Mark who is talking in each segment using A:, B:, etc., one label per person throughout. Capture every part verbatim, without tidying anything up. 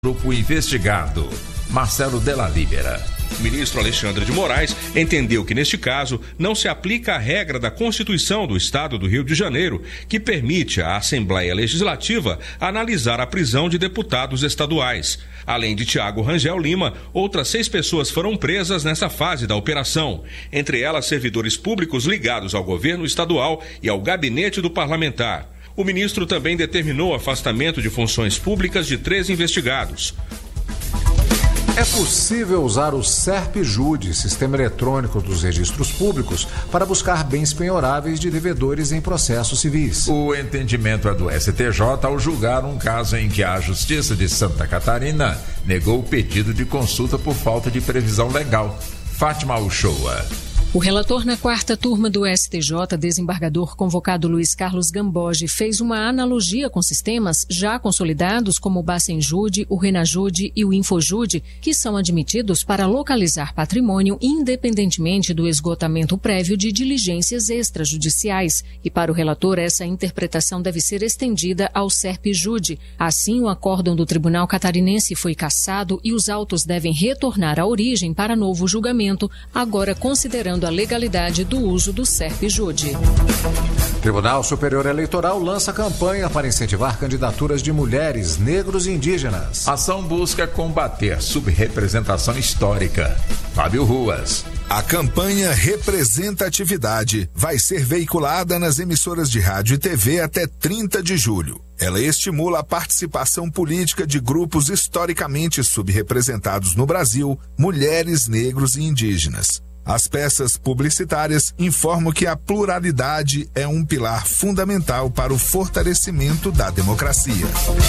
A: Grupo investigado. Marcelo Della Libera.
B: O ministro Alexandre de Moraes entendeu que, neste caso, não se aplica a regra da Constituição do Estado do Rio de Janeiro, que permite à Assembleia Legislativa analisar a prisão de deputados estaduais. Além de Tiago Rangel Lima, outras seis pessoas foram presas nessa fase da operação. Entre elas, servidores públicos ligados ao governo estadual e ao gabinete do parlamentar. O ministro também determinou o afastamento de funções públicas de três investigados.
C: É possível usar o SERP-JUDI, Sistema Eletrônico dos Registros Públicos, para buscar bens penhoráveis de devedores em processos civis.
A: O entendimento é do S T J ao julgar um caso em que a Justiça de Santa Catarina negou o pedido de consulta por falta de previsão legal. Fátima Uchoa.
D: O relator na quarta turma do S T J, desembargador convocado Luiz Carlos Gamboge, fez uma analogia com sistemas já consolidados como o Bacenjude, o Renajude e o Infojude, que são admitidos para localizar patrimônio independentemente do esgotamento prévio de diligências extrajudiciais. E para o relator, essa interpretação deve ser estendida ao SERP-JUDI. Assim, o acórdão do Tribunal Catarinense foi cassado e os autos devem retornar à origem para novo julgamento, agora considerando a legalidade do uso do SERP-JUDI.
C: Tribunal Superior Eleitoral lança campanha para incentivar candidaturas de mulheres, negros e indígenas.
A: A ação busca combater subrepresentação histórica. Fábio Ruas.
E: A campanha Representatividade vai ser veiculada nas emissoras de rádio e T V até trinta de julho. Ela estimula a participação política de grupos historicamente subrepresentados no Brasil, mulheres, negros e indígenas. As peças publicitárias informam que a pluralidade é um pilar fundamental para o fortalecimento da democracia.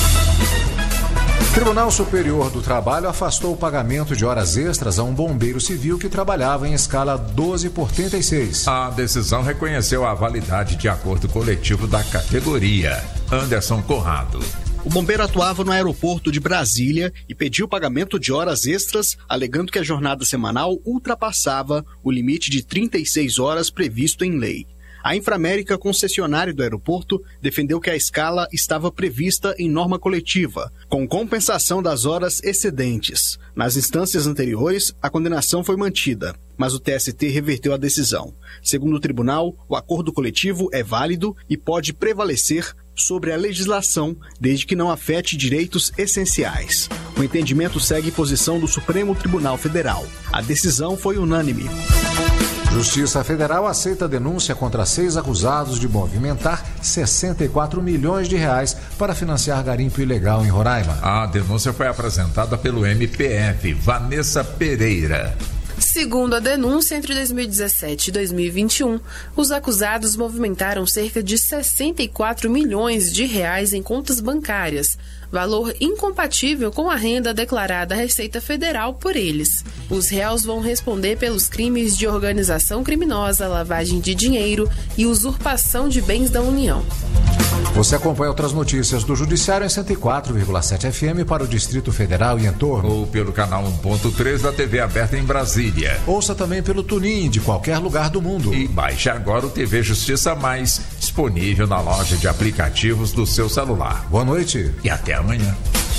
C: Tribunal Superior do Trabalho afastou o pagamento de horas extras a um bombeiro civil que trabalhava em escala doze por trinta e seis.
A: A decisão reconheceu a validade de acordo coletivo da categoria. Anderson Conrado.
F: O bombeiro atuava no aeroporto de Brasília e pediu pagamento de horas extras, alegando que a jornada semanal ultrapassava o limite de trinta e seis horas previsto em lei. A Inframérica, concessionária do aeroporto, defendeu que a escala estava prevista em norma coletiva, com compensação das horas excedentes. Nas instâncias anteriores, a condenação foi mantida, mas o T S T reverteu a decisão. Segundo o tribunal, o acordo coletivo é válido e pode prevalecer sobre a legislação, desde que não afete direitos essenciais. O entendimento segue posição do Supremo Tribunal Federal. A decisão foi unânime.
C: Justiça Federal aceita a denúncia contra seis acusados de movimentar sessenta e quatro milhões de reais para financiar garimpo ilegal em Roraima.
A: A denúncia foi apresentada pelo M P F, Vanessa Pereira.
G: Segundo a denúncia, entre dois mil e dezessete e dois mil e vinte e um, os acusados movimentaram cerca de sessenta e quatro milhões de reais em contas bancárias, valor incompatível com a renda declarada à Receita Federal por eles. Os réus vão responder pelos crimes de organização criminosa, lavagem de dinheiro e usurpação de bens da União.
C: Você acompanha outras notícias do Judiciário em cento e quatro vírgula sete F M para o Distrito Federal e entorno.
A: Ou pelo canal um ponto três da T V aberta em Brasília.
C: Ouça também pelo TuneIn de qualquer lugar do mundo.
A: E baixe agora o T V Justiça Mais, disponível na loja de aplicativos do seu celular.
C: Boa noite.
A: E até amanhã.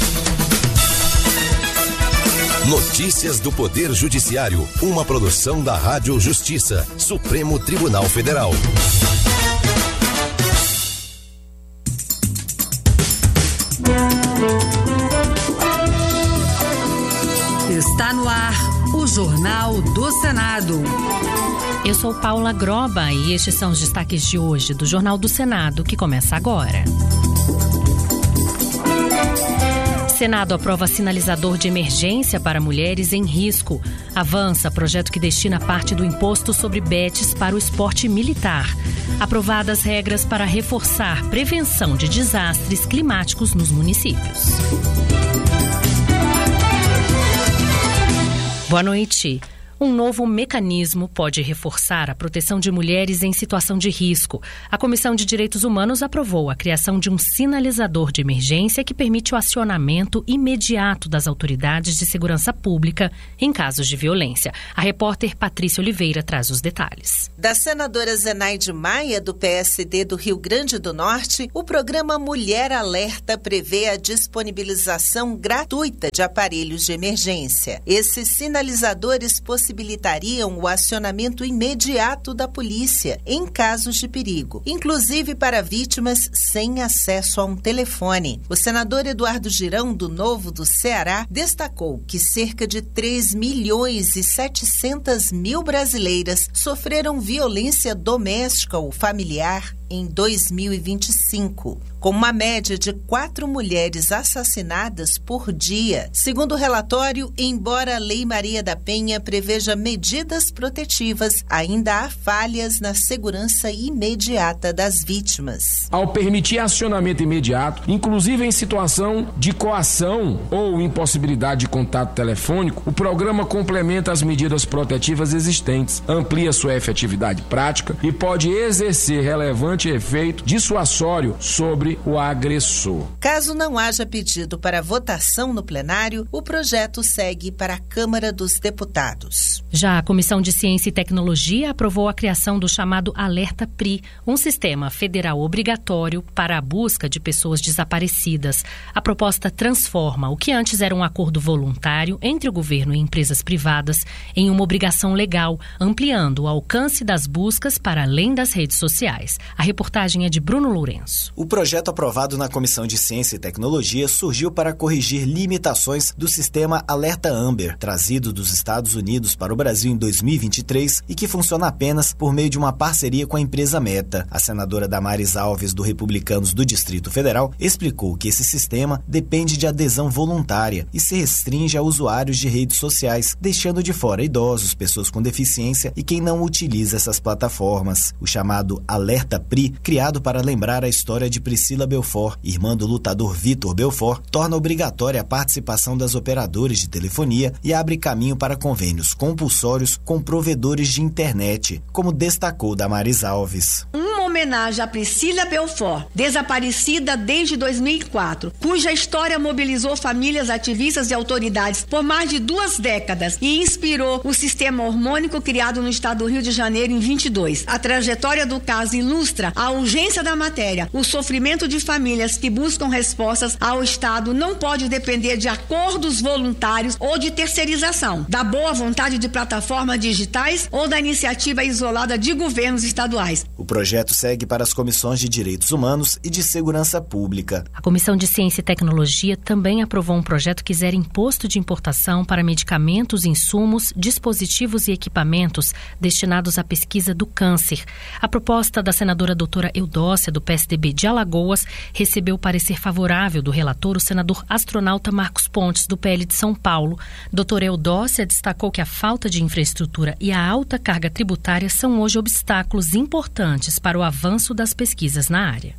H: Notícias do Poder Judiciário, uma produção da Rádio Justiça, Supremo Tribunal Federal.
I: Está no ar o Jornal do Senado.
J: Eu sou Paula Groba e estes são os destaques de hoje do Jornal do Senado, que começa agora. Senado aprova sinalizador de emergência para mulheres em risco. Avança projeto que destina parte do imposto sobre bets para o esporte militar. Aprovadas regras para reforçar prevenção de desastres climáticos nos municípios. Boa noite. Um novo mecanismo pode reforçar a proteção de mulheres em situação de risco. A Comissão de Direitos Humanos aprovou a criação de um sinalizador de emergência que permite o acionamento imediato das autoridades de segurança pública em casos de violência. A repórter Patrícia Oliveira traz os detalhes.
K: Da senadora Zenaide Maia, do P S D do Rio Grande do Norte, o programa Mulher Alerta prevê a disponibilização gratuita de aparelhos de emergência. Esses sinalizadores possibilitariam o acionamento imediato da polícia em casos de perigo, inclusive para vítimas sem acesso a um telefone. O senador Eduardo Girão, do Novo do Ceará, destacou que cerca de três milhões e setecentas mil brasileiras sofreram violência doméstica ou familiar em dois mil e vinte e cinco, com uma média de quatro mulheres assassinadas por dia. Segundo o relatório, embora a Lei Maria da Penha preveja medidas protetivas, ainda há falhas na segurança imediata das vítimas.
L: Ao permitir acionamento imediato, inclusive em situação de coação ou impossibilidade de contato telefônico, o programa complementa as medidas protetivas existentes, amplia sua efetividade prática e pode exercer relevante efeito dissuasório sobre o agressor.
K: Caso não haja pedido para votação no plenário, o projeto segue para a Câmara dos Deputados.
J: Já a Comissão de Ciência e Tecnologia aprovou a criação do chamado Alerta P R I, um sistema federal obrigatório para a busca de pessoas desaparecidas. A proposta transforma o que antes era um acordo voluntário entre o governo e empresas privadas em uma obrigação legal, ampliando o alcance das buscas para além das redes sociais. A reportagem é de Bruno Lourenço.
M: O projeto aprovado na Comissão de Ciência e Tecnologia surgiu para corrigir limitações do sistema Alerta Amber, trazido dos Estados Unidos para o Brasil em dois mil e vinte e três e que funciona apenas por meio de uma parceria com a empresa Meta. A senadora Damares Alves, do Republicanos do Distrito Federal, explicou que esse sistema depende de adesão voluntária e se restringe a usuários de redes sociais, deixando de fora idosos, pessoas com deficiência e quem não utiliza essas plataformas. O chamado Alerta P R I, criado para lembrar a história de Priscila Belfort, irmã do lutador Vitor Belfort, torna obrigatória a participação das operadoras de telefonia e abre caminho para convênios compulsórios com provedores de internet, como destacou Damares Alves.
N: Uma homenagem a Priscila Belfort, desaparecida desde dois mil e quatro, cuja história mobilizou famílias, ativistas e autoridades por mais de duas décadas e inspirou o sistema hormônico criado no estado do Rio de Janeiro em vinte e dois. A trajetória do caso ilustra a urgência da matéria. O sofrimento de famílias que buscam respostas ao Estado não pode depender de acordos voluntários ou de terceirização, da boa vontade de plataformas digitais ou da iniciativa isolada de governos estaduais.
M: O projeto segue para as comissões de Direitos Humanos e de Segurança Pública.
J: A Comissão de Ciência e Tecnologia também aprovou um projeto que zera imposto de importação para medicamentos, insumos, dispositivos e equipamentos destinados à pesquisa do câncer. A proposta da senadora doutora Eudócia, do P S D B de Alagoas, recebeu parecer favorável do relator, o senador astronauta Marcos Pontes, do P L de São Paulo. Doutora Eudócia destacou que a falta de infraestrutura e a alta carga tributária são hoje obstáculos importantes para o avanço das pesquisas na área.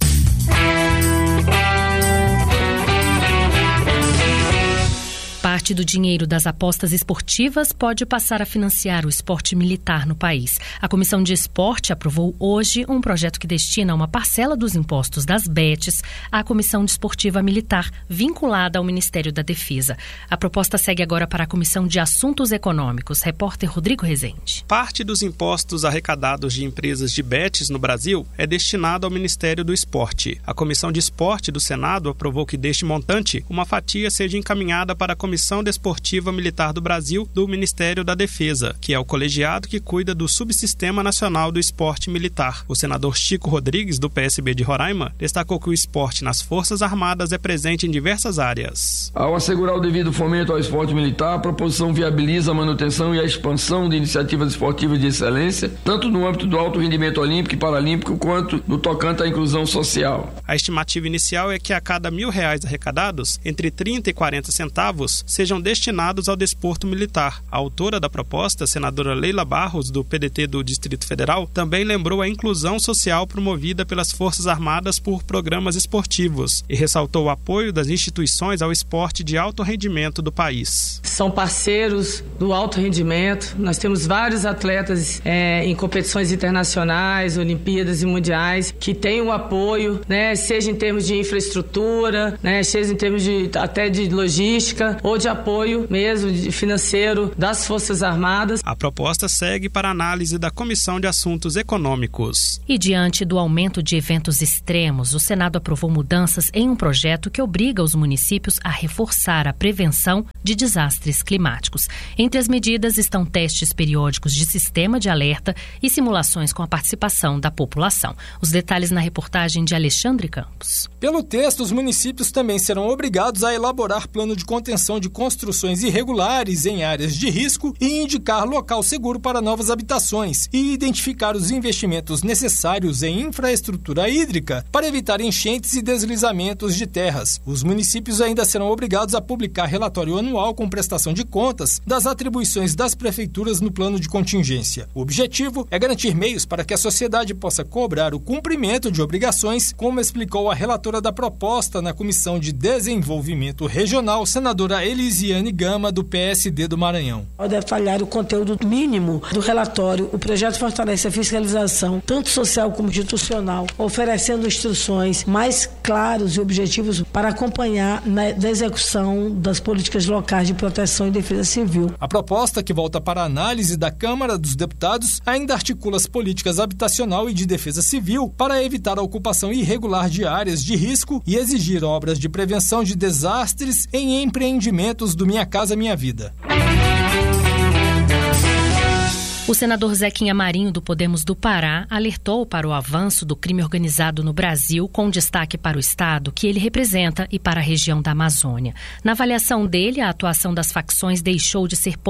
J: Parte do dinheiro das apostas esportivas pode passar a financiar o esporte militar no país. A Comissão de Esporte aprovou hoje um projeto que destina uma parcela dos impostos das betes à Comissão Desportiva Militar, vinculada ao Ministério da Defesa. A proposta segue agora para a Comissão de Assuntos Econômicos. Repórter Rodrigo Rezende.
O: Parte dos impostos arrecadados de empresas de betes no Brasil é destinado ao Ministério do Esporte. A Comissão de Esporte do Senado aprovou que deste montante, uma fatia seja encaminhada para a Comissão Comissão Desportiva Militar do Brasil do Ministério da Defesa, que é o colegiado que cuida do Subsistema Nacional do Esporte Militar. O senador Chico Rodrigues, do P S B de Roraima, destacou que o esporte nas Forças Armadas é presente em diversas áreas.
P: Ao assegurar o devido fomento ao esporte militar, a proposição viabiliza a manutenção e a expansão de iniciativas esportivas de excelência, tanto no âmbito do alto rendimento olímpico e paralímpico, quanto no tocante à inclusão social.
O: A estimativa inicial é que a cada mil reais arrecadados, entre trinta e quarenta centavos sejam destinados ao desporto militar. A autora da proposta, a senadora Leila Barros, do P D T do Distrito Federal, também lembrou a inclusão social promovida pelas Forças Armadas por programas esportivos e ressaltou o apoio das instituições ao esporte de alto rendimento do país.
Q: São parceiros do alto rendimento. Nós temos vários atletas é, em competições internacionais, Olimpíadas e mundiais, que têm o apoio, né, seja em termos de infraestrutura, né, seja em termos de, até de logística ou de apoio mesmo de financeiro das Forças Armadas.
O: A proposta segue para análise da Comissão de Assuntos Econômicos.
J: E diante do aumento de eventos extremos, o Senado aprovou mudanças em um projeto que obriga os municípios a reforçar a prevenção de desastres climáticos. Entre as medidas estão testes periódicos de sistema de alerta e simulações com a participação da população. Os detalhes na reportagem de Alexandre Campos.
R: Pelo texto, os municípios também serão obrigados a elaborar plano de contenção de construções irregulares em áreas de risco e indicar local seguro para novas habitações e identificar os investimentos necessários em infraestrutura hídrica para evitar enchentes e deslizamentos de terras. Os municípios ainda serão obrigados a publicar relatório anual com prestação de contas das atribuições das prefeituras no plano de contingência. O objetivo é garantir meios para que a sociedade possa cobrar o cumprimento de obrigações, como explicou a relatora da proposta na Comissão de Desenvolvimento Regional, senadora Elisiane Gama, do P S D do Maranhão.
S: Ao detalhar o conteúdo mínimo do relatório, o projeto fortalece a fiscalização, tanto social como institucional, oferecendo instruções mais claras e objetivos para acompanhar na execução das políticas locais de proteção e defesa civil.
R: A proposta, que volta para a análise da Câmara dos Deputados, ainda articula as políticas habitacional e de defesa civil para evitar a ocupação irregular de áreas de risco e exigir obras de prevenção de desastres em empreendimentos do Minha Casa Minha Vida.
J: O senador Zequinha Marinho, do Podemos do Pará, alertou para o avanço do crime organizado no Brasil, com destaque para o estado que ele representa e para a região da Amazônia. Na avaliação dele, a atuação das facções deixou de ser